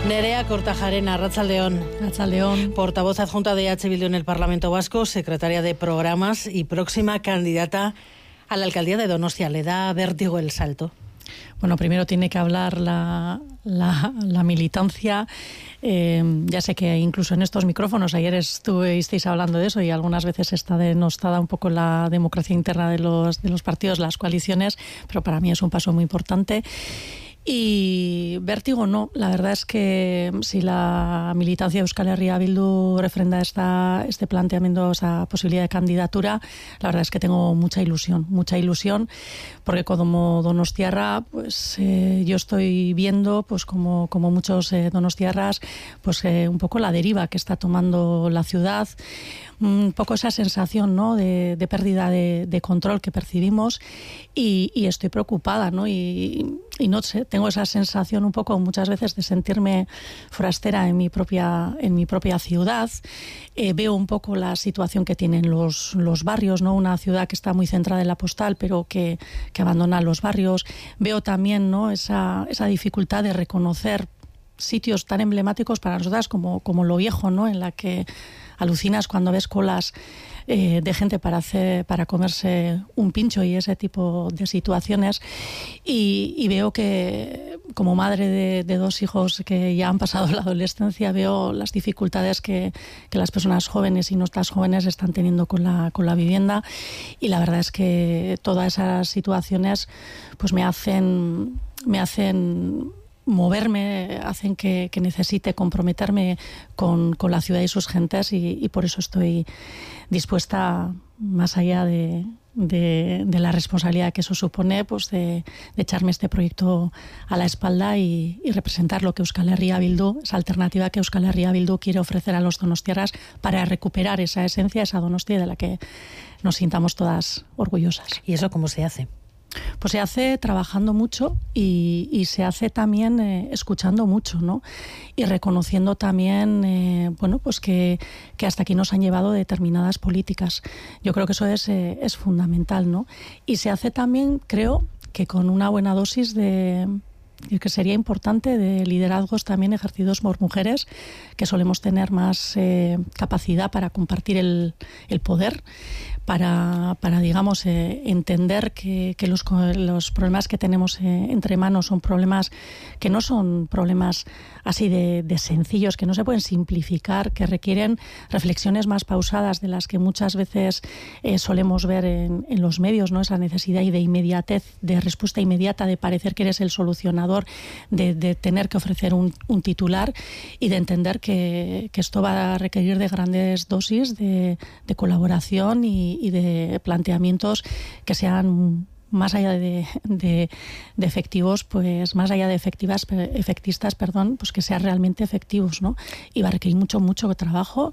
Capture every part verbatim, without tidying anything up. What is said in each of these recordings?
Nerea Kortajarena, Arratsaldeón. Arratsaldeón. Portavoz adjunta de H. Bildu en el Parlamento Vasco, secretaria de Programas y próxima candidata a la alcaldía de Donostia. ¿Le da vértigo el salto? Bueno, primero tiene que hablar la, la, la militancia. Eh, ya sé que incluso en estos micrófonos ayer estuvisteis hablando de eso y algunas veces está denostada un poco la democracia interna de los, de los partidos, las coaliciones, pero para mí es un paso muy importante. Y vértigo no, la verdad es que si la militancia de Euskal Herria Bildu refrenda esta, este planteamiento, esa posibilidad de candidatura, la verdad es que tengo mucha ilusión, mucha ilusión, porque como donostiarra, pues eh, yo estoy viendo, pues como, como muchos eh, donostiarras, pues eh, un poco la deriva que está tomando la ciudad, un poco esa sensación, ¿no?, de, de pérdida de, de control que percibimos y, y estoy preocupada, ¿no? Y, y no sé, tengo esa sensación un poco muchas veces de sentirme forastera en mi propia, en mi propia ciudad. Eh, veo un poco la situación que tienen los, los barrios, ¿no? Una ciudad que está muy centrada en la postal, pero que, que abandona los barrios. Veo también, ¿no?, esa, esa dificultad de reconocer sitios tan emblemáticos para nosotras como, como Lo Viejo, ¿no?, en la que alucinas cuando ves colas eh, de gente para hacer, para comerse un pincho y ese tipo de situaciones. Y, y veo que, como madre de, de dos hijos que ya han pasado la adolescencia, veo las dificultades que, que las personas jóvenes y no tan jóvenes están teniendo con la, con la vivienda. Y la verdad es que todas esas situaciones pues me hacen, me hacen moverme, hacen que, que necesite comprometerme con, con la ciudad y sus gentes y, y por eso estoy dispuesta, más allá de, de, de la responsabilidad que eso supone, pues de, de echarme este proyecto a la espalda y, y representar lo que Euskal Herria Bildu, esa alternativa que Euskal Herria Bildu quiere ofrecer a los donostiarras para recuperar esa esencia, esa Donostia de la que nos sintamos todas orgullosas. ¿Y eso cómo se hace? Pues se hace trabajando mucho y, y se hace también eh, escuchando mucho, ¿no? Y reconociendo también, eh, bueno, pues que, que hasta aquí nos han llevado determinadas políticas. Yo creo que eso es, eh, es fundamental, ¿no? Y se hace también, creo, que con una buena dosis de, que sería importante, de liderazgos también ejercidos por mujeres, que solemos tener más eh, capacidad para compartir el, el poder, para, para digamos, eh, entender que, que los, los problemas que tenemos eh, entre manos son problemas que no son problemas así de, de sencillos, que no se pueden simplificar, que requieren reflexiones más pausadas de las que muchas veces eh, solemos ver en, en los medios, ¿no? Esa necesidad de inmediatez, de respuesta inmediata, de parecer que eres el solucionador, de, de tener que ofrecer un, un titular y de entender que, que esto va a requerir de grandes dosis de, de colaboración y, y de planteamientos que sean más allá de, de, de efectivos, pues más allá de efectivas, efectistas, perdón, pues que sean realmente efectivos, ¿no? Y va a requerir mucho, mucho trabajo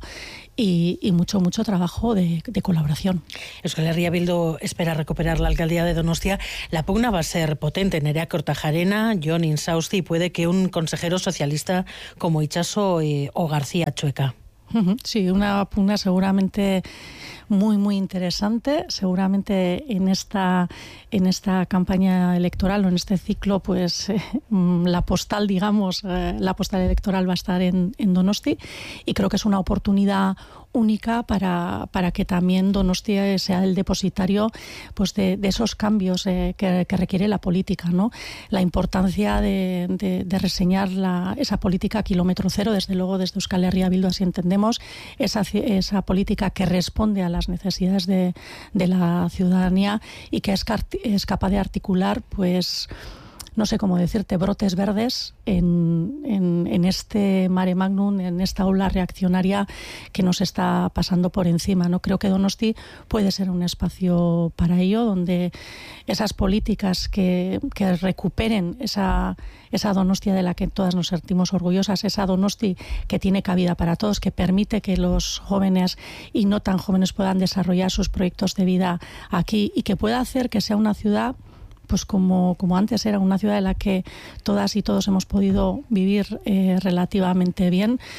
y, y mucho, mucho trabajo de, de colaboración. Euskal Herria Bildu espera recuperar la alcaldía de Donostia. La pugna va a ser potente. Nerea Kortajarena, Jon Insausti y puede que un consejero socialista como Itxaso eh, o García Chueca. Sí, una pugna seguramente muy, muy interesante. Seguramente en esta, en esta campaña electoral o en este ciclo, pues eh, la postal, digamos, eh, la postal electoral va a estar en, en Donosti y creo que es una oportunidad única para, para que también Donostia sea el depositario pues de, de esos cambios eh, que, que requiere la política, ¿no? La importancia de, de, de reseñar la, esa política kilómetro cero, desde luego desde Euskal Herria Bildu así entendemos, esa, esa política que responde a las necesidades de, de la ciudadanía y que es, es capaz de articular, pues, no sé cómo decirte, brotes verdes en, en, en este mare magnum, en esta ola reaccionaria que nos está pasando por encima, ¿no? Creo que Donosti puede ser un espacio para ello, donde esas políticas que, que recuperen esa, esa Donostia de la que todas nos sentimos orgullosas, esa Donosti que tiene cabida para todos, que permite que los jóvenes y no tan jóvenes puedan desarrollar sus proyectos de vida aquí y que pueda hacer que sea una ciudad, pues como, como antes era una ciudad en la que todas y todos hemos podido vivir eh, relativamente bien,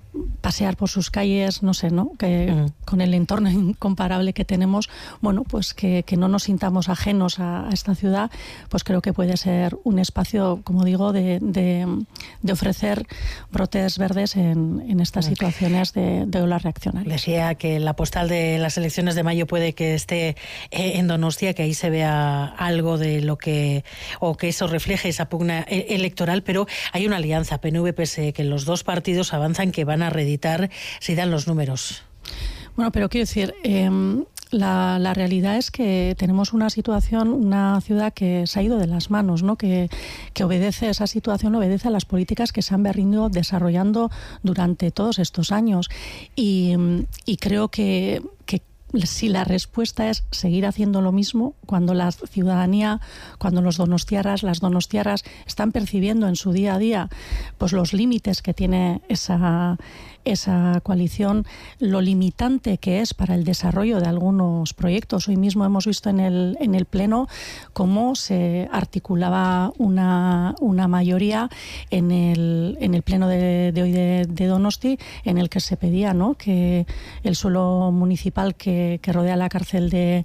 pasear por sus calles, no sé, ¿no? Que uh-huh. con el entorno incomparable que tenemos, bueno, pues que, que no nos sintamos ajenos a, a esta ciudad, pues creo que puede ser un espacio, como digo, de, de, de ofrecer brotes verdes en, en estas uh-huh. situaciones de, de olas reaccionarias. Decía que la postal de las elecciones de mayo puede que esté en Donostia, que ahí se vea algo de lo que, o que eso refleje esa pugna electoral, pero hay una alianza P N V P S E que los dos partidos avanzan que van a reeditar si dan los números. Bueno, pero quiero decir, eh, la, la realidad es que tenemos una situación, una ciudad que se ha ido de las manos, ¿no? Que, que obedece, esa situación obedece a las políticas que se han venido desarrollando durante todos estos años. Y, y creo que, que si la respuesta es seguir haciendo lo mismo, cuando la ciudadanía, cuando los donostiarras, las donostiarras están percibiendo en su día a día pues los límites que tiene esa, esa coalición, lo limitante que es para el desarrollo de algunos proyectos. Hoy mismo hemos visto en el, en el Pleno cómo se articulaba una, una mayoría en el, en el Pleno de, de hoy de, de Donosti, en el que se pedía, ¿no?, que el suelo municipal que que rodea la cárcel de,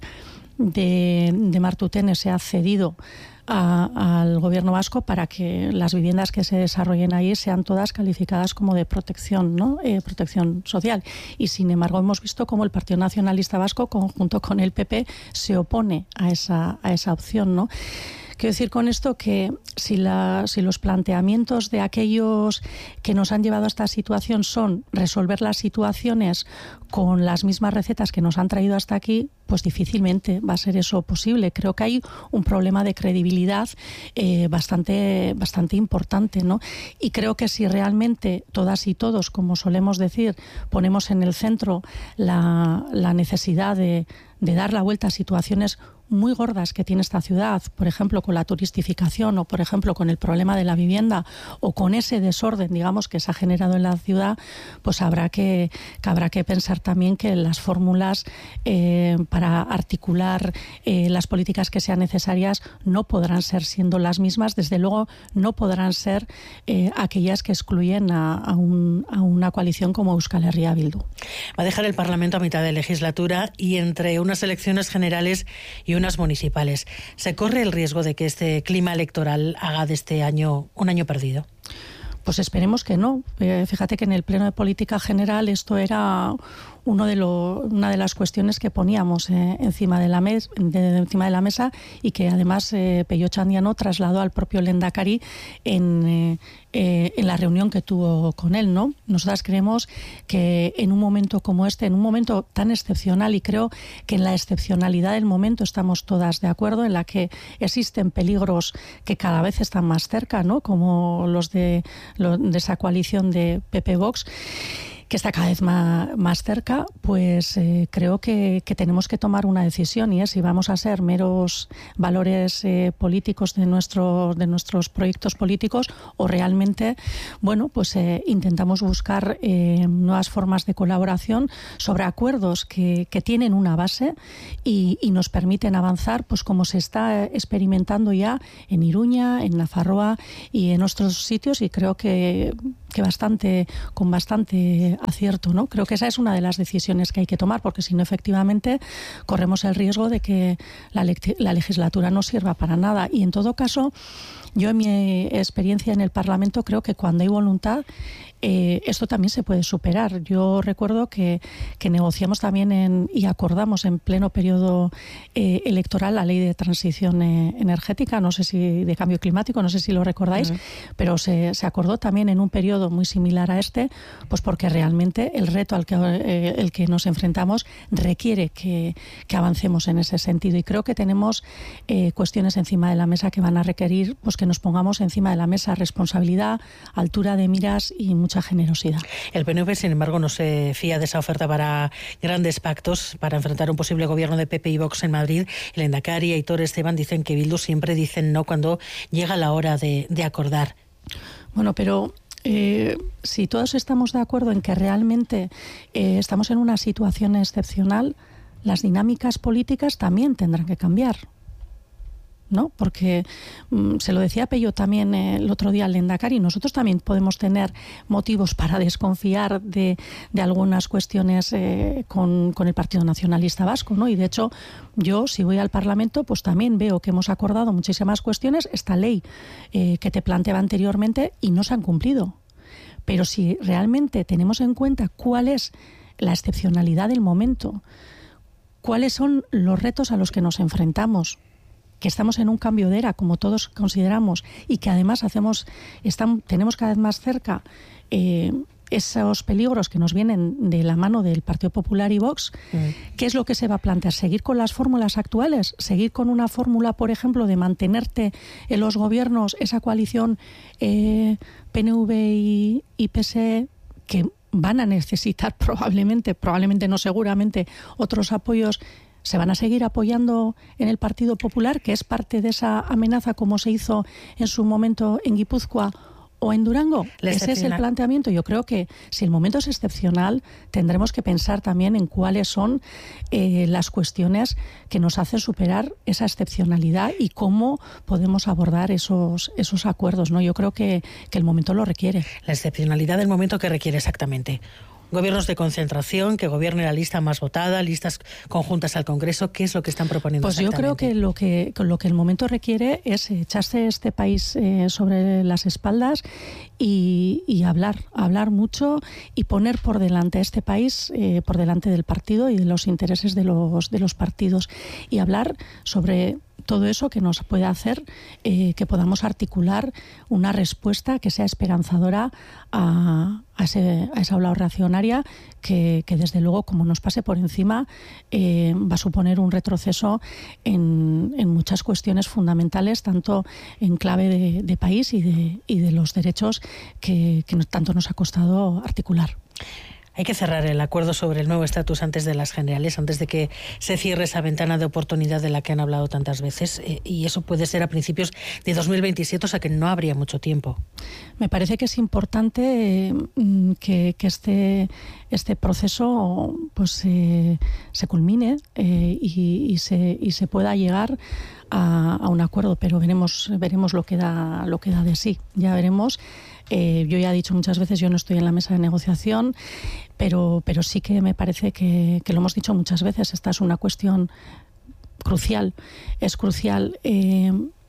de, de Martutene sea cedido a, al gobierno vasco para que las viviendas que se desarrollen ahí sean todas calificadas como de protección, ¿no? Eh, protección social. Y sin embargo hemos visto cómo el Partido Nacionalista Vasco, conjunto con el P P, se opone a esa, a esa opción, ¿no? Quiero decir con esto que si, la, si los planteamientos de aquellos que nos han llevado a esta situación son resolver las situaciones con las mismas recetas que nos han traído hasta aquí, pues difícilmente va a ser eso posible. Creo que hay un problema de credibilidad eh, bastante, bastante importante, ¿no? Y creo que si realmente todas y todos, como solemos decir, ponemos en el centro la, la necesidad de, de dar la vuelta a situaciones muy gordas que tiene esta ciudad, por ejemplo con la turistificación o por ejemplo con el problema de la vivienda o con ese desorden, digamos, que se ha generado en la ciudad, pues habrá que, que habrá que pensar también que las fórmulas eh, para articular eh, las políticas que sean necesarias no podrán ser siendo las mismas, desde luego no podrán ser eh, aquellas que excluyen a, a, un, a una coalición como Euskal Herria Bildu. Va a dejar el Parlamento a mitad de legislatura y entre unas elecciones generales y unas municipales. ¿Se corre el riesgo de que este clima electoral haga de este año un año perdido? Pues esperemos que no. Eh, fíjate que en el Pleno de Política General esto era uno de lo, una de las cuestiones que poníamos eh, encima, de la mes, de, encima de la mesa y que además eh, Peio Txandiano trasladó al propio Lehendakari en, eh, eh, en la reunión que tuvo con él, ¿no? Nosotras creemos que en un momento como este, en un momento tan excepcional, y creo que en la excepcionalidad del momento estamos todas de acuerdo, en la que existen peligros que cada vez están más cerca, ¿no?, como los de, lo, de esa coalición de P P-Vox, que está cada vez más, más cerca, pues eh, creo que, que tenemos que tomar una decisión, y es si vamos a ser meros valores eh, políticos de, nuestro, de nuestros proyectos políticos o realmente, bueno, pues eh, intentamos buscar eh, nuevas formas de colaboración sobre acuerdos que, que tienen una base y, y nos permiten avanzar, pues como se está experimentando ya en Iruña, en Nafarroa y en otros sitios, y creo que que bastante, con bastante acierto, ¿no? Creo que esa es una de las decisiones que hay que tomar, porque si no, efectivamente, corremos el riesgo de que la, le- la legislatura no sirva para nada. Y en todo caso, yo en mi experiencia en el Parlamento creo que cuando hay voluntad, eh, esto también se puede superar. Yo recuerdo que, que negociamos también en, y acordamos en pleno periodo eh, electoral la ley de transición eh, energética, no sé si de cambio climático, no sé si lo recordáis, uh-huh. pero se, se acordó también en un periodo muy similar a este, pues porque realmente el reto al que, eh, el que nos enfrentamos requiere que, que avancemos en ese sentido. Y creo que tenemos eh, cuestiones encima de la mesa que van a requerir pues que nos pongamos encima de la mesa responsabilidad, altura de miras y mucha generosidad. El P N V, sin embargo, no se fía de esa oferta para grandes pactos para enfrentar un posible gobierno de P P y Vox en Madrid. El Lehendakari y Aitor Esteban dicen que Bildu siempre dicen no cuando llega la hora de, de acordar. Bueno, pero Eh, si todos estamos de acuerdo en que realmente eh, estamos en una situación excepcional, las dinámicas políticas también tendrán que cambiar. ¿no? Porque um, se lo decía Pello también eh, el otro día al Lehendakari, nosotros también podemos tener motivos para desconfiar de, de algunas cuestiones eh, con, con el Partido Nacionalista Vasco, ¿no? Y de hecho, yo si voy al Parlamento, pues también veo que hemos acordado muchísimas cuestiones, esta ley eh, que te planteaba anteriormente, y no se han cumplido. Pero si realmente tenemos en cuenta cuál es la excepcionalidad del momento, cuáles son los retos a los que nos enfrentamos, que estamos en un cambio de era, como todos consideramos, y que además hacemos, estamos, tenemos cada vez más cerca eh, esos peligros que nos vienen de la mano del Partido Popular y Vox, mm. ¿qué es lo que se va a plantear? ¿Seguir con las fórmulas actuales? ¿Seguir con una fórmula, por ejemplo, de mantenerte en los gobiernos, esa coalición eh, P N V y, y P S E, que van a necesitar probablemente, probablemente no seguramente, otros apoyos? ¿Se van a seguir apoyando en el Partido Popular, que es parte de esa amenaza como se hizo en su momento en Guipúzcoa o en Durango? Ese es el planteamiento. Yo creo que si el momento es excepcional, tendremos que pensar también en cuáles son eh, las cuestiones que nos hacen superar esa excepcionalidad y cómo podemos abordar esos, esos acuerdos, ¿no? Yo creo que, que el momento lo requiere. La excepcionalidad del momento que requiere exactamente. Gobiernos de concentración, que gobierne la lista más votada, listas conjuntas al Congreso. ¿Qué es lo que están proponiendo Pues yo creo que lo que lo que el momento requiere es echarse este país eh, sobre las espaldas y, y hablar, hablar mucho y poner por delante a este país, eh, por delante del partido y de los intereses de los, de los partidos, y hablar sobre todo eso que nos puede hacer eh, que podamos articular una respuesta que sea esperanzadora a, a, ese, a esa ola reaccionaria que, que desde luego, como nos pase por encima, eh, va a suponer un retroceso en, en muchas cuestiones fundamentales, tanto en clave de, de país y de, y de los derechos que, que tanto nos ha costado articular. Hay que cerrar el acuerdo sobre el nuevo estatus antes de las generales, antes de que se cierre esa ventana de oportunidad de la que han hablado tantas veces, eh, y eso puede ser a principios de dos mil veintisiete, o sea que no habría mucho tiempo. Me parece que es importante eh, que, que este, este proceso pues eh, se culmine eh, y, y, se, y se pueda llegar a, a un acuerdo, pero veremos, veremos lo que da, lo que da de sí. Ya veremos. Eh, yo ya he dicho muchas veces, yo no estoy en la mesa de negociación, pero, pero sí que me parece que, que lo hemos dicho muchas veces, esta es una cuestión crucial, es crucial eh,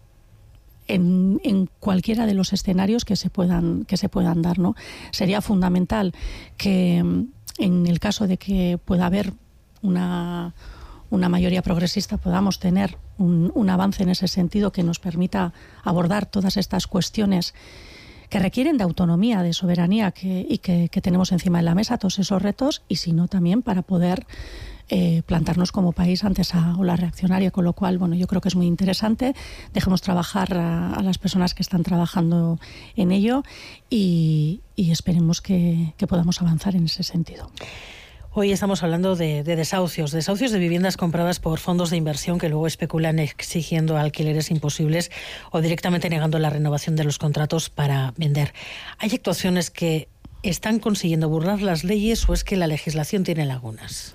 en, en cualquiera de los escenarios que se puedan, que se puedan dar, ¿no? Sería fundamental que en el caso de que pueda haber una, una mayoría progresista, podamos tener un, un avance en ese sentido que nos permita abordar todas estas cuestiones que requieren de autonomía, de soberanía que, y que, que tenemos encima de la mesa, todos esos retos, y si no también para poder eh, plantarnos como país ante esa ola reaccionaria, con lo cual, bueno, yo creo que es muy interesante. Dejemos trabajar a, a las personas que están trabajando en ello y, y esperemos que, que podamos avanzar en ese sentido. Hoy estamos hablando de, de desahucios, desahucios de viviendas compradas por fondos de inversión que luego especulan exigiendo alquileres imposibles o directamente negando la renovación de los contratos para vender. ¿Hay actuaciones que están consiguiendo burlar las leyes o es que la legislación tiene lagunas?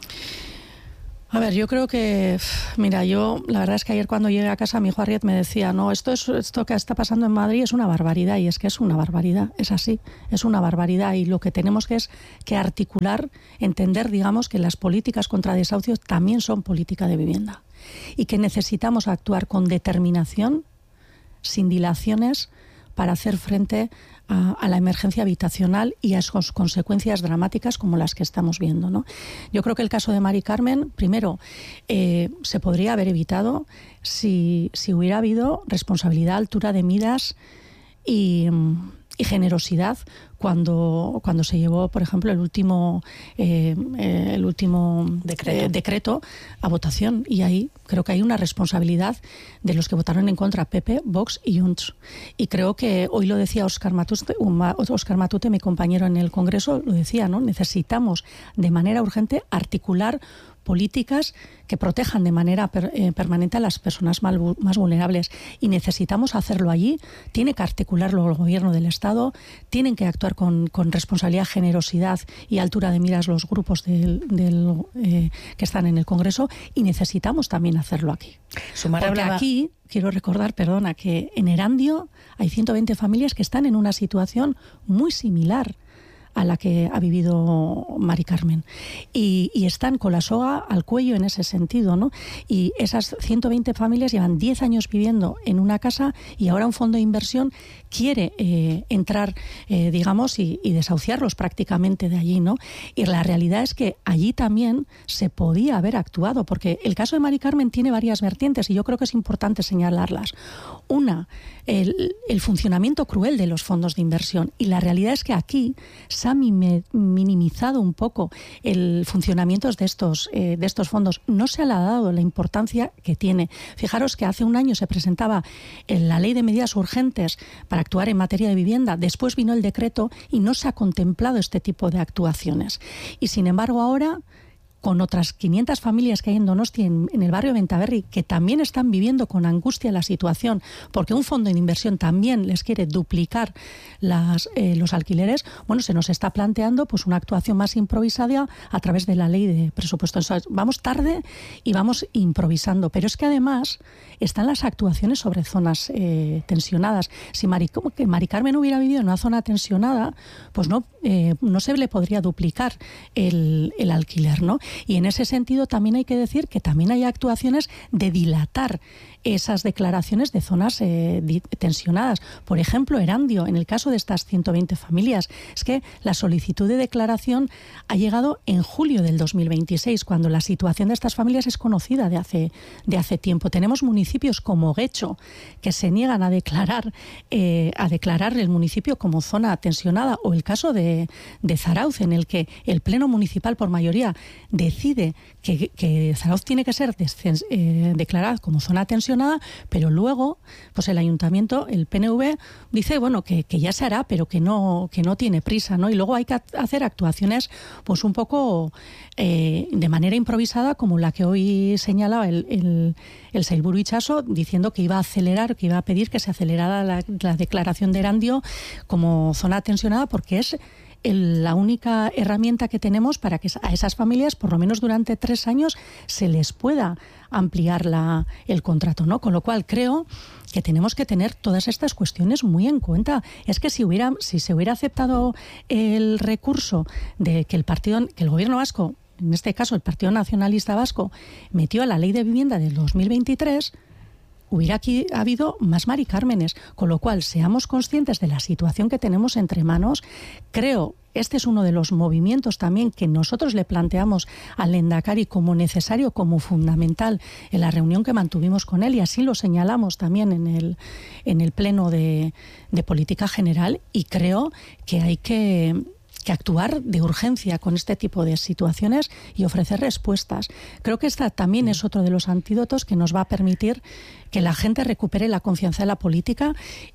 A ver, yo creo que, mira, yo la verdad es que ayer cuando llegué a casa mi hijo Arriet me decía, no, esto es esto que está pasando en Madrid es una barbaridad, y es que es una barbaridad, es así, es una barbaridad, y lo que tenemos que es que articular, entender, digamos, que las políticas contra desahucios también son política de vivienda y que necesitamos actuar con determinación, sin dilaciones, para hacer frente a, a la emergencia habitacional y a sus consecuencias dramáticas como las que estamos viendo, ¿no? Yo creo que el caso de Mari Carmen, primero, eh, se podría haber evitado si, si hubiera habido responsabilidad, altura de miras y, y generosidad cuando, cuando se llevó, por ejemplo, el último, eh, eh, el último decreto. Eh, decreto a votación. Y ahí creo que hay una responsabilidad de los que votaron en contra, P P, Vox y Junts. Y creo que hoy lo decía Óscar Matute, Óscar Matute, mi compañero en el Congreso, lo decía, ¿no? Necesitamos de manera urgente articular políticas que protejan de manera per, eh, permanente a las personas mal, más vulnerables. Y necesitamos hacerlo allí. Tiene que articularlo el gobierno del Estado, tienen que actuar con, con responsabilidad, generosidad y altura de miras los grupos del, del, eh, que están en el Congreso, y necesitamos también hacerlo aquí. Sumar Porque hablaba... aquí, quiero recordar, perdona, que en Erandio hay ciento veinte familias que están en una situación muy similar a la que ha vivido Mari Carmen, y, y están con la soga al cuello en ese sentido, ¿no? Y esas ciento veinte familias llevan diez años viviendo en una casa, y ahora un fondo de inversión quiere eh, entrar, eh, digamos, y, y desahuciarlos prácticamente de allí, ¿no? Y la realidad es que allí también se podía haber actuado, porque el caso de Mari Carmen tiene varias vertientes y yo creo que es importante señalarlas. Una, el, el funcionamiento cruel de los fondos de inversión, y la realidad es que aquí se ha minimizado un poco el funcionamiento de estos, eh, de estos fondos. No se le ha dado la importancia que tiene. Fijaros que hace un año se presentaba la ley de medidas urgentes para actuar en materia de vivienda, después vino el decreto y no se ha contemplado este tipo de actuaciones. Y sin embargo ahora, con otras quinientas familias que hay en Donosti, en, en el barrio de Bentaberri, que también están viviendo con angustia la situación, porque un fondo de inversión también les quiere duplicar las, eh, los alquileres, bueno, se nos está planteando pues una actuación más improvisada a través de la ley de presupuestos. Vamos tarde y vamos improvisando, pero es que además están las actuaciones sobre zonas eh, tensionadas. Si Mari, que Mari Carmen hubiera vivido en una zona tensionada, pues no, eh, no se le podría duplicar el, el alquiler, ¿no? Y en ese sentido también hay que decir que también hay actuaciones de dilatar esas declaraciones de zonas eh, tensionadas. Por ejemplo, Erandio, en el caso de estas ciento veinte familias, es que la solicitud de declaración ha llegado en julio del dos mil veintiséis, cuando la situación de estas familias es conocida de hace, de hace tiempo. Tenemos municipios como Guecho que se niegan a declarar, eh, a declarar el municipio como zona tensionada, o el caso de, de Zarauz, en el que el Pleno Municipal por mayoría decide que, que Zarauz tiene que ser descens, eh, declarada como zona tensionada, pero luego pues el ayuntamiento, el P N V, dice bueno que, que ya se hará, pero que no, que no tiene prisa, ¿no? Y luego hay que hacer actuaciones pues un poco eh, de manera improvisada, como la que hoy señalaba el, el, el Sailburu Itxaso, diciendo que iba a acelerar, que iba a pedir que se acelerara la, la declaración de Erandio como zona tensionada, porque es El, la única herramienta que tenemos para que a esas familias, por lo menos durante tres años, se les pueda ampliar la, el contrato, ¿no? Con lo cual creo que tenemos que tener todas estas cuestiones muy en cuenta. Es que si hubiera, si se hubiera aceptado el recurso de que el partido, que el gobierno vasco, en este caso el Partido Nacionalista Vasco, metió a la ley de vivienda del dos mil veintitrés, hubiera aquí habido más Mari Cármenes, con lo cual seamos conscientes de la situación que tenemos entre manos. Creo, este es uno de los movimientos también que nosotros le planteamos al Lehendakari como necesario, como fundamental, en la reunión que mantuvimos con él, y así lo señalamos también en el, en el Pleno de, de Política General, y creo que hay que... que actuar de urgencia con este tipo de situaciones y ofrecer respuestas. Creo que esta también es otro de los antídotos que nos va a permitir que la gente recupere la confianza en la política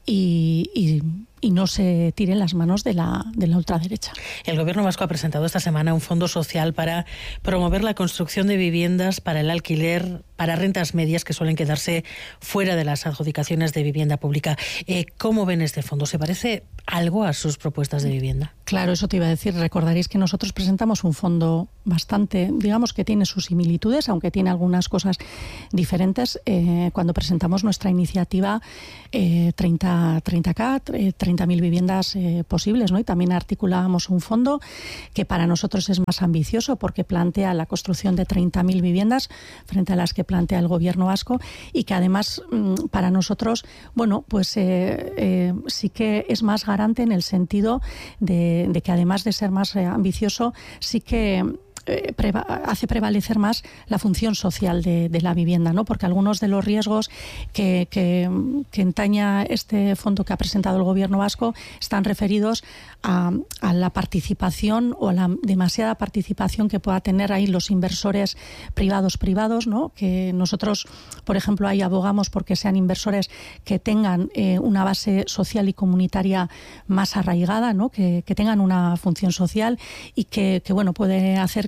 y, y, y no se tiren las manos de la, de la ultraderecha. El Gobierno vasco ha presentado esta semana un fondo social para promover la construcción de viviendas para el alquiler, para rentas medias que suelen quedarse fuera de las adjudicaciones de vivienda pública. Eh, ¿Cómo ven este fondo? ¿Se parece algo a sus propuestas de vivienda? Claro, eso te iba a decir. Recordaréis que nosotros presentamos un fondo bastante, digamos que tiene sus similitudes, aunque tiene algunas cosas diferentes. Eh, cuando presentamos nuestra iniciativa eh, treinta K, treinta mil viviendas eh, posibles, ¿no? Y también articulábamos un fondo que para nosotros es más ambicioso, porque plantea la construcción de treinta mil viviendas frente a las que plantea el Gobierno vasco, y que además mmm, para nosotros, bueno, pues eh, eh, sí que es más garante en el sentido de, de que además de ser más eh, ambicioso, sí que Eh, preva- hace prevalecer más la función social de, de la vivienda, ¿no? Porque algunos de los riesgos que, que, que entaña este fondo que ha presentado el Gobierno vasco están referidos a, a la participación o a la demasiada participación que pueda tener ahí los inversores privados privados, ¿no? Que nosotros, por ejemplo, ahí abogamos porque sean inversores que tengan eh, una base social y comunitaria más arraigada, ¿no? Que, que tengan una función social y que, que bueno, puede hacer que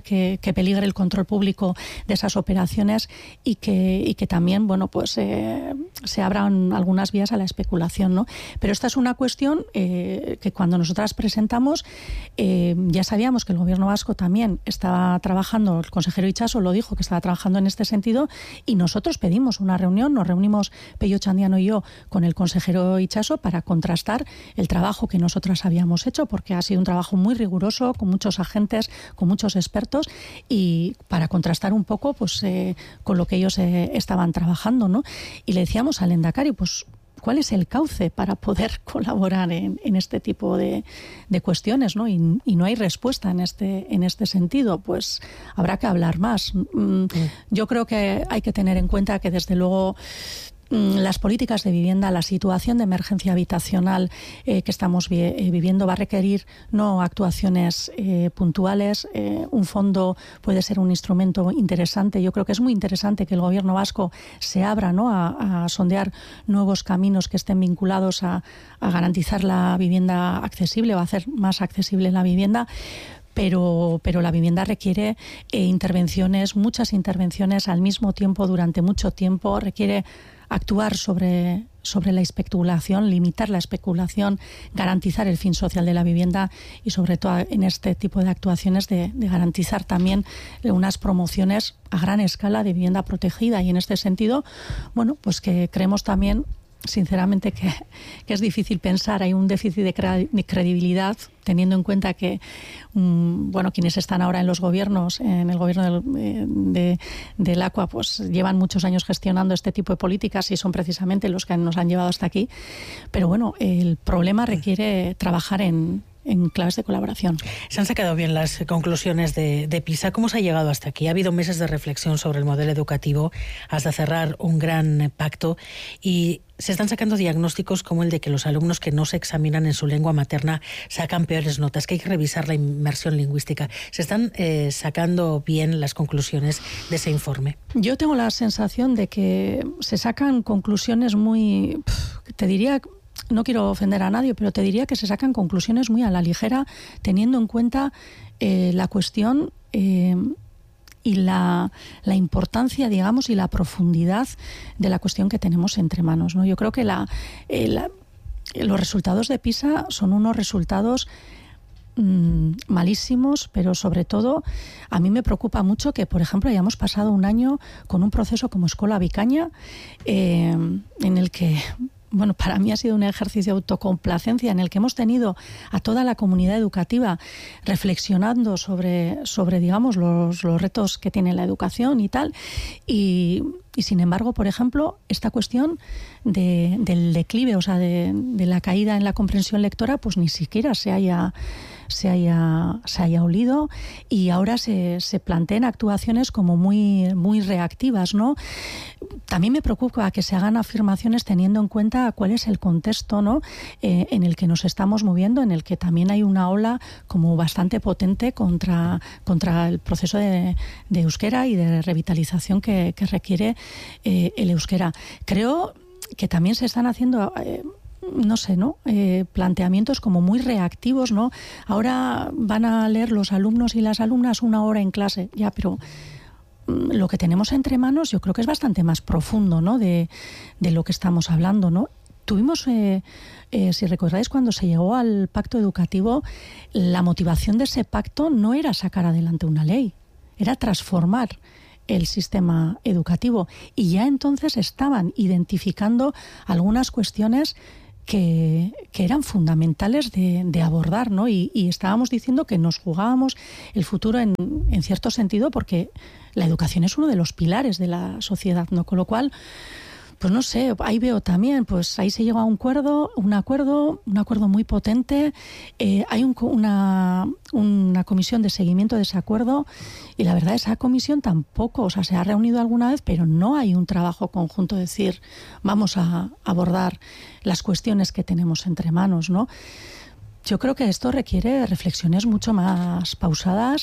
que, que peligre el control público de esas operaciones y que, y que también, bueno, pues eh, se abran algunas vías a la especulación, ¿no? Pero esta es una cuestión eh, que cuando nosotras presentamos eh, ya sabíamos que el Gobierno vasco también estaba trabajando, el consejero Itxaso lo dijo, que estaba trabajando en este sentido, y nosotros pedimos una reunión, nos reunimos Pello Chandiano y yo con el consejero Itxaso para contrastar el trabajo que nosotras habíamos hecho, porque ha sido un trabajo muy riguroso, con muchos agentes, con muchos expertos, y para contrastar un poco pues eh, con lo que ellos eh, estaban trabajando, ¿no? Y le decíamos al Endacari, pues ¿cuál es el cauce para poder colaborar en, en este tipo de, de cuestiones, ¿no? Y, y no hay respuesta en este, en este sentido, pues habrá que hablar más. Mm, yo creo que hay que tener en cuenta que desde luego las políticas de vivienda, la situación de emergencia habitacional eh, que estamos vi eh, viviendo va a requerir no actuaciones eh, puntuales. Eh, un fondo puede ser un instrumento interesante. Yo creo que es muy interesante que el Gobierno vasco se abra, ¿no?, a, a sondear nuevos caminos que estén vinculados a, a garantizar la vivienda accesible o a hacer más accesible la vivienda. Pero, pero la vivienda requiere eh, intervenciones, muchas intervenciones al mismo tiempo, durante mucho tiempo. Requiere actuar sobre, sobre la especulación, limitar la especulación, garantizar el fin social de la vivienda y sobre todo en este tipo de actuaciones de, de garantizar también unas promociones a gran escala de vivienda protegida. Y en este sentido, bueno, pues que creemos también, sinceramente, que, que es difícil pensar, hay un déficit de, cre de credibilidad, teniendo en cuenta que um, bueno, quienes están ahora en los gobiernos, en el gobierno del, de, del ACUA, pues llevan muchos años gestionando este tipo de políticas y son precisamente los que nos han llevado hasta aquí. Pero bueno, el problema requiere trabajar en en claves de colaboración. Se han sacado bien las conclusiones de, de PISA. ¿Cómo se ha llegado hasta aquí? Ha habido meses de reflexión sobre el modelo educativo hasta cerrar un gran pacto y se están sacando diagnósticos como el de que los alumnos que no se examinan en su lengua materna sacan peores notas, que hay que revisar la inmersión lingüística. ¿Se están eh, sacando bien las conclusiones de ese informe? Yo tengo la sensación de que se sacan conclusiones muy, te diría, no quiero ofender a nadie, pero te diría que se sacan conclusiones muy a la ligera, teniendo en cuenta eh, la cuestión eh, y la, la importancia, digamos, y la profundidad de la cuestión que tenemos entre manos, ¿no? Yo creo que la, eh, la, los resultados de PISA son unos resultados mmm, malísimos, pero sobre todo a mí me preocupa mucho que, por ejemplo, hayamos pasado un año con un proceso como Escola Bikaina, eh, en el que, bueno, para mí ha sido un ejercicio de autocomplacencia en el que hemos tenido a toda la comunidad educativa reflexionando sobre, sobre digamos, los, los retos que tiene la educación y tal. Y, y sin embargo, por ejemplo, esta cuestión de, del declive, o sea, de, de la caída en la comprensión lectora, pues ni siquiera se haya... se haya, se haya olido, y ahora se, se plantean actuaciones como muy, muy reactivas, ¿no? También me preocupa que se hagan afirmaciones teniendo en cuenta cuál es el contexto, ¿no?, eh, en el que nos estamos moviendo, en el que también hay una ola como bastante potente contra, contra el proceso de, de euskera y de revitalización que, que requiere eh, el euskera. Creo que también se están haciendo... Eh, no sé, ¿no? Eh, planteamientos como muy reactivos, ¿no? Ahora van a leer los alumnos y las alumnas una hora en clase, ya, pero mmm, lo que tenemos entre manos yo creo que es bastante más profundo, ¿no?, de, de lo que estamos hablando, ¿no? Tuvimos, eh, eh, si recordáis, cuando se llegó al pacto educativo, la motivación de ese pacto no era sacar adelante una ley, era transformar el sistema educativo, y ya entonces estaban identificando algunas cuestiones Que, que eran fundamentales de, de abordar, ¿no? Y, y estábamos diciendo que nos jugábamos el futuro en, en cierto sentido, porque la educación es uno de los pilares de la sociedad, ¿no? Con lo cual, pues no sé, ahí veo también, pues ahí se llegó a un acuerdo, un acuerdo, un acuerdo muy potente. Eh, hay un, una, una comisión de seguimiento de ese acuerdo, y la verdad, esa comisión tampoco, o sea, se ha reunido alguna vez, pero no hay un trabajo conjunto, es decir, vamos a abordar las cuestiones que tenemos entre manos, ¿no? Yo creo que esto requiere reflexiones mucho más pausadas,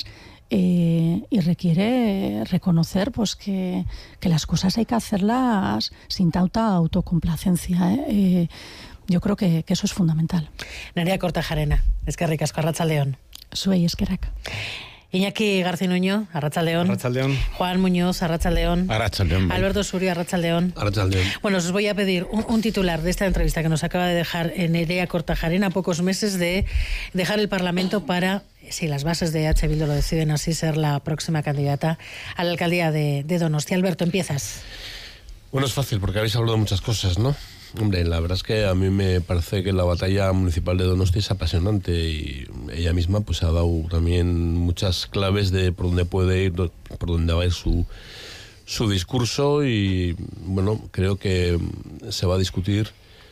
Eh, y requiere reconocer, pues, que, que las cosas hay que hacerlas sin tanta autocomplacencia, ¿eh? Eh, yo creo que, que eso es fundamental. Nerea Kortajarena, eskerrik asko, arratsaldeon. Zuei eskerrak. Iñaki Garcinuño, Arratsaldeón. Arratsaldeón. Juan Muñoz, Arratsaldeón. Arratsaldeón. Alberto Surio, Arratsaldeón. Arratsaldeón. Bueno, os voy a pedir un, un titular de esta entrevista que nos acaba de dejar Nerea Kortajarena, a pocos meses de dejar el Parlamento para, si las bases de H. Bildu lo deciden así, ser la próxima candidata a la alcaldía de, de Donostia. Alberto, empiezas. Bueno, es fácil porque habéis hablado de muchas cosas, ¿no? Hombre, la verdad es que a mí me parece que la batalla municipal de Donosti es apasionante y ella misma pues ha dado también muchas claves de por dónde puede ir, por dónde va a ir su, su discurso y bueno, creo que se va a discutir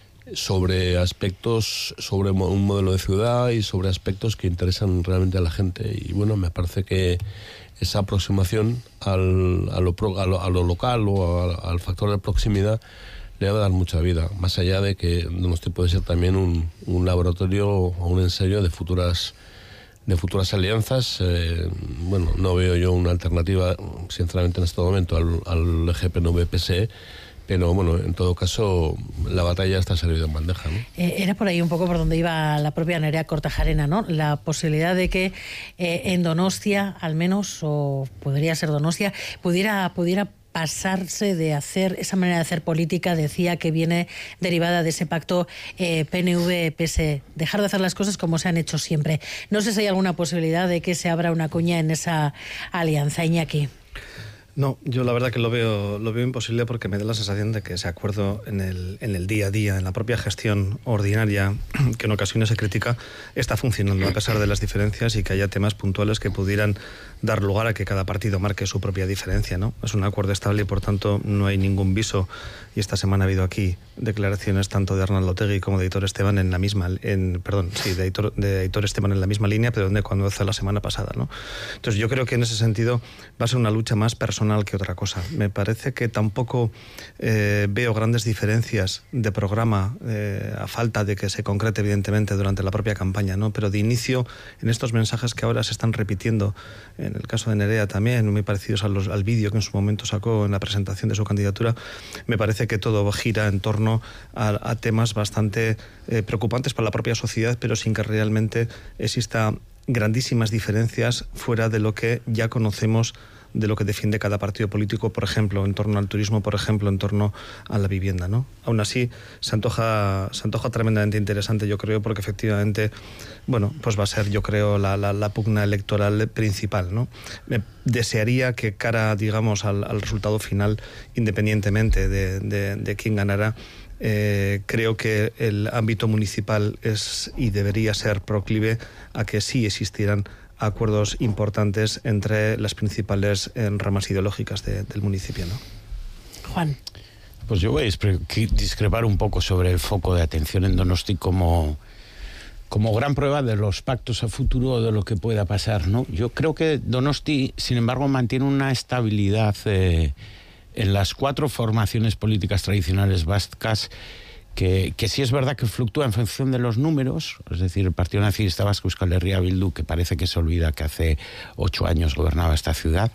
sobre aspectos, sobre un modelo de ciudad y sobre aspectos que interesan realmente a la gente y bueno, me parece que esa aproximación al, a, lo, a, lo, a lo local o a, al factor de proximidad le va a dar mucha vida, más allá de que Donosti puede ser también un, un laboratorio o un ensayo de futuras de futuras alianzas. Eh, bueno, no veo yo una alternativa, sinceramente, en este momento al, al G P N V P S E, pero bueno, en todo caso, la batalla está servida en bandeja, ¿no? Eh, era por ahí un poco por donde iba la propia Nerea Kortajarena, ¿no? La posibilidad de que eh, en Donostia, al menos, o podría ser Donostia, pudiera pudiera pasarse de hacer, esa manera de hacer política, decía que viene derivada de ese pacto eh, P N V P S E, dejar de hacer las cosas como se han hecho siempre. No sé si hay alguna posibilidad de que se abra una cuña en esa alianza, Iñaki. No, yo la verdad que lo veo lo veo imposible porque me da la sensación de que ese acuerdo en el, en el día a día, en la propia gestión ordinaria, que en ocasiones se critica, está funcionando a pesar de las diferencias y que haya temas puntuales que pudieran dar lugar a que cada partido marque su propia diferencia, ¿no? Es un acuerdo estable y por tanto no hay ningún viso, y esta semana ha habido aquí declaraciones tanto de Arnaldo Otegi como de Aitor Esteban en la misma, en, perdón, sí, de Aitor, de Aitor Esteban en la misma línea, pero donde cuando hace la semana pasada, ¿no? Entonces yo creo que en ese sentido va a ser una lucha más personal que otra cosa. Me parece que tampoco eh, veo grandes diferencias de programa, eh, a falta de que se concrete evidentemente durante la propia campaña, ¿no? Pero de inicio, en estos mensajes que ahora se están repitiendo, en el caso de Nerea también, muy parecidos a los, al vídeo que en su momento sacó en la presentación de su candidatura, me parece que todo gira en torno a, a temas bastante eh, preocupantes para la propia sociedad, pero sin que realmente exista grandísimas diferencias fuera de lo que ya conocemos de lo que defiende cada partido político, por ejemplo, en torno al turismo, por ejemplo, en torno a la vivienda, ¿no? Aún así, se antoja, se antoja tremendamente interesante, yo creo, porque efectivamente, bueno, pues va a ser, yo creo, la, la, la pugna electoral principal, ¿no? Me desearía que cara, digamos, al, al resultado final, independientemente de, de, de quién ganara, Eh, creo que el ámbito municipal es y debería ser proclive a que sí existieran acuerdos importantes entre las principales eh, ramas ideológicas de, del municipio, ¿no? Juan. Pues yo voy a discrepar un poco sobre el foco de atención en Donosti como, como gran prueba de los pactos a futuro de lo que pueda pasar, ¿no? Yo creo que Donosti, sin embargo, mantiene una estabilidad eh, en las cuatro formaciones políticas tradicionales vascas que, que sí es verdad que fluctúa en función de los números, es decir, el Partido Nacionalista Vasco, Euskal Herria Bildu, que parece que se olvida que hace ocho años gobernaba esta ciudad,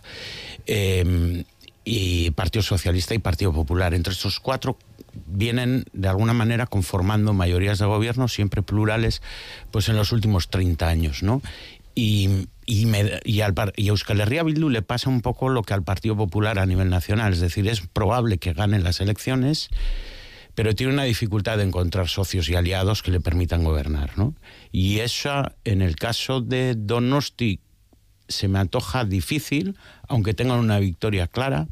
eh, y Partido Socialista y Partido Popular. Entre estos cuatro vienen de alguna manera conformando mayorías de gobierno, siempre plurales, pues en los últimos treinta años, ¿no? Y, y, me, y, al, y a Euskal Herria Bildu le pasa un poco lo que al Partido Popular a nivel nacional, es decir, es probable que gane las elecciones, pero tiene una dificultad de encontrar socios y aliados que le permitan gobernar, ¿no? Y eso, en el caso de Donosti, se me antoja difícil, aunque tengan una victoria clara.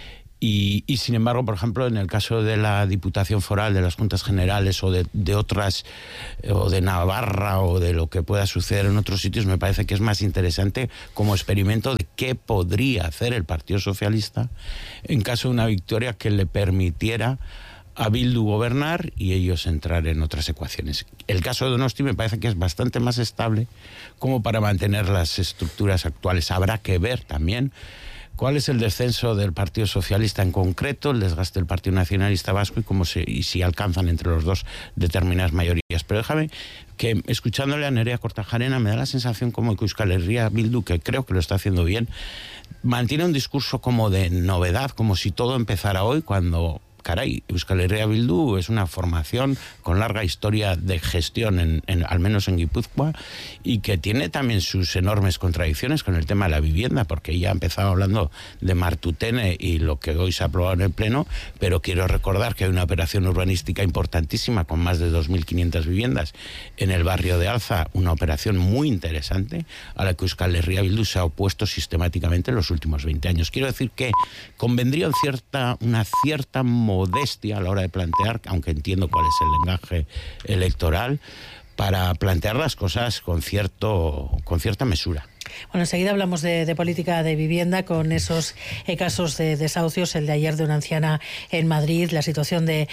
Y, y sin embargo, por ejemplo, en el caso de la Diputación Foral, de las Juntas Generales o de, de otras, o de Navarra o de lo que pueda suceder en otros sitios, me parece que es más interesante como experimento de qué podría hacer el Partido Socialista en caso de una victoria que le permitiera a Bildu gobernar y ellos entrar en otras ecuaciones. El caso de Donosti me parece que es bastante más estable como para mantener las estructuras actuales. Habrá que ver también cuál es el descenso del Partido Socialista en concreto, el desgaste del Partido Nacionalista Vasco y, cómo se, y si alcanzan entre los dos determinadas mayorías. Pero déjame que, escuchándole a Nerea Kortajarena, me da la sensación como que Euskal Herria Bildu, que creo que lo está haciendo bien, mantiene un discurso como de novedad, como si todo empezara hoy, cuando caray, Euskal Herria Bildu es una formación con larga historia de gestión, en, en, al menos en Guipúzcoa, y que tiene también sus enormes contradicciones con el tema de la vivienda, porque ya ha empezado hablando de Martutene y lo que hoy se ha aprobado en el Pleno, pero quiero recordar que hay una operación urbanística importantísima con más de dos mil quinientas viviendas en el barrio de Alza, una operación muy interesante a la que Euskal Herria Bildu se ha opuesto sistemáticamente en los últimos veinte años. Quiero decir que convendría en cierta, una cierta modestia a la hora de plantear, aunque entiendo cuál es el lenguaje electoral, para plantear las cosas con, cierto, con cierta mesura. Bueno, enseguida hablamos de, de política de vivienda con esos eh, casos de desahucios, el de ayer de una anciana en Madrid, la situación de